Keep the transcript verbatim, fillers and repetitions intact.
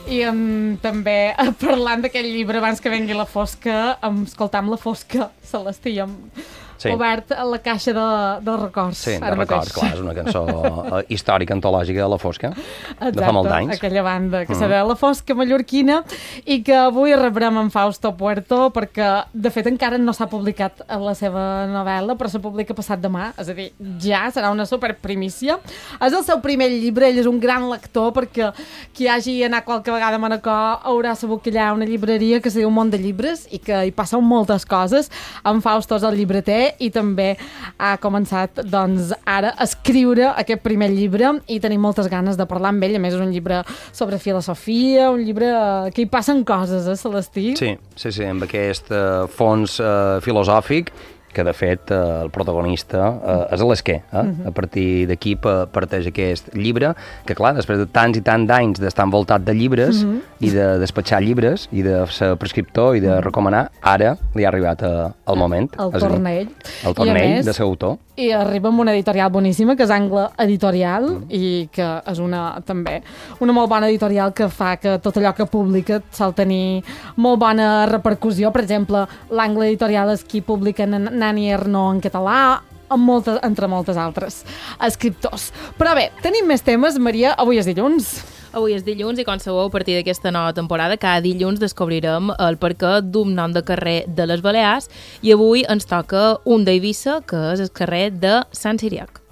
I um, també parlant d'aquell llibre abans que vengui la fosca, um, escoltam la fosca, Celestí, amb... Sí. Obert a la caixa de, de records. Sí, de records, mateix. Clar, és una cançó històrica, antològica de La Fosca, exacte, de fa molts anys. Aquella banda que mm. serà La Fosca mallorquina i que avui rebrem en Fausto Puerto perquè, de fet, encara no s'ha publicat la seva novel·la, però se publica passat demà, és a dir, ja serà una superprimícia. És el seu primer llibre, ell és un gran lector perquè qui hagi anat qualque vegada a Manacor haurà sabut que hi ha una llibreria que es diu Món de Llibres i que hi passen moltes coses. En Fausto és el llibreter i també ha començat doncs, ara a escriure aquest primer llibre i tenim moltes ganes de parlar amb ell. A més, és un llibre sobre filosofia, un llibre que hi passen coses, eh, Celestí? Sí, sí, sí, amb aquest uh, fons uh, filosòfic que de fet eh, el protagonista eh, és l'Esquer. Eh? Uh-huh. A partir d'aquí parteix aquest llibre, que clar, després de tants i tants d'anys d'estar envoltat de llibres uh-huh. i de despatxar llibres i de ser prescriptor i de uh-huh. recomanar, ara li ha arribat eh, el moment. El tornell. El tornell de ser autor. I arriba amb una editorial boníssima, que és Angle Editorial, uh-huh. i que és una, també, una molt bona editorial que fa que tot allò que publica sol tenir molt bona repercussió. Per exemple, l'Angle Editorial és qui publica Nani Ernaux en català, amb moltes, entre moltes altres escriptors. Però bé, tenim més temes, Maria. Avui és dilluns. Avui és dilluns i, com sabeu, a partir d'aquesta nova temporada, cada dilluns descobrirem el perquè d'un nom de carrer de les Balears i avui ens toca un d'Eivissa, que és el carrer de Sant Siriac.